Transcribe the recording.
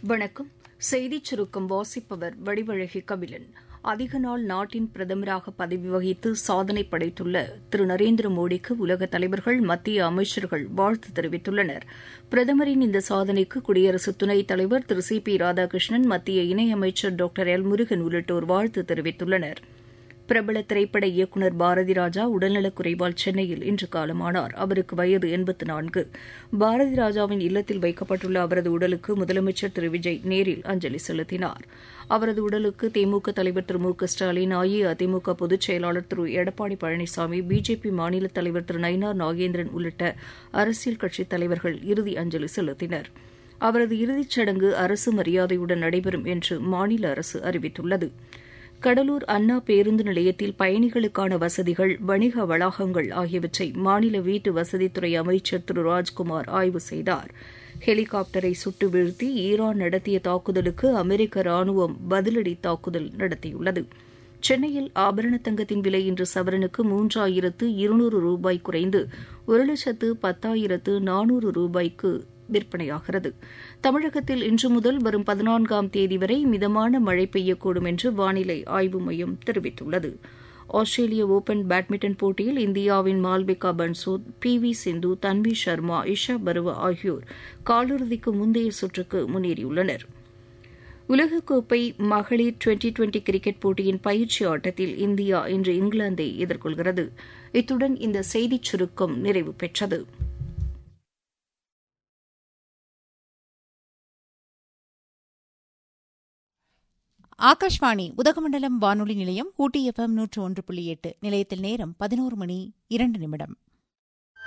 வணக்கம். செய்திச் சுருக்கம் வாசிப்பவர் வடிவழகி கபிலன். அதிக நாள் நாட்டின் பிரதமராக பதவி வகித்து சாதனை படைத்துள்ள திரு நரேந்திர மோடிக்கு உலக தலைவர்கள், மத்திய அமைச்சர்கள் வாழ்த்து தெரிவித்துள்ளனர். பிரதமரின் இந்த சாதனைக்கு குடியரசு துணைத் தலைவர் திரு சி பி ராதாகிருஷ்ணன், மத்திய இணையமைச்சர் டாக்டர் எல் முருகன் உள்ளிட்டோர் வாழ்த்து தெரிவித்துள்ளனா். பிரபல திரைப்பட இயக்குநர் பாரதி ராஜா உடல்நலக்குறைவால் சென்னையில் இன்று காலமானார். அவருக்கு வயது 84. பாரதி ராஜாவின் இல்லத்தில் வைக்கப்பட்டுள்ள அவரது உடலுக்கு முதலமைச்சர் திரு விஜய் நேரில் அஞ்சலி செலுத்தினார். அவரது உடலுக்கு திமுக தலைவர் திரு மு க ஸ்டாலின், அஇஅதிமுக பொதுச் செயலாளர் திரு எடப்பாடி பழனிசாமி, பிஜேபி மாநில தலைவர் திரு நயினார் நாகேந்திரன் உள்ளிட்ட அரசியல் கட்சித் தலைவர்கள் இறுதி அஞ்சலி செலுத்தினர். அவரது இறுதிச் சடங்கு அரசு மரியாதையுடன் நடைபெறும் என்று மாநில அரசு அறிவித்துள்ளது. கடலூர் அண்ணா பேருந்து நிலையத்தில் பயணிகளுக்கான வசதிகள், வணிக வளாகங்கள் ஆகியவற்றை மாநில வீட்டு வசதித்துறை அமைச்சர் திரு ராஜ்குமார் ஆய்வு செய்தார். ஹெலிகாப்டரை சுட்டு வீழ்த்தி ஈரான் நடத்திய தாக்குதலுக்கு அமெரிக்க ராணுவம் பதிலடி தாக்குதல் நடத்தியுள்ளது. சென்னையில் ஆபரண தங்கத்தின் விலை இன்று சவரனுக்கு 3200 ரூபாய் குறைந்து 1,10,400 ரூபாய்க்கு விற்பனையாகிறது. தமிழகத்தில் இன்று முதல் வரும் 14ஆம் தேதி வரை மிதமான மழை பெய்யக்கூடும் என்று வானிலை ஆய்வு மையம் தெரிவித்துள்ளது. ஆஸ்திரேலிய ஒபன் பேட்மிண்டன் போட்டியில் இந்தியாவின் மால்விகா பன்சோத், பி.வி. சிந்து, தன்வி சர்மா, இஷா பருவா ஆகியோர் காலிறுதிக்கு முந்தைய சுற்றுக்கு முன்னேறியுள்ளனர். உலகக்கோப்பை மகளிர் டுவெண்டி கிரிக்கெட் போட்டியின் பயிற்சி ஆட்டத்தில் இந்தியா இன்று இங்கிலாந்தை எதிர்கொள்கிறது. இத்துடன் இந்த செய்திச் சுருக்கம் நிறைவு பெற்றது. ஆகாஷ்வாணி உதகமண்டலம் வானொலி நிலையம், ஊட்டி FM 101.8. நிலையத்தில் நேரம் 11 மணி 2 நிமிடம்.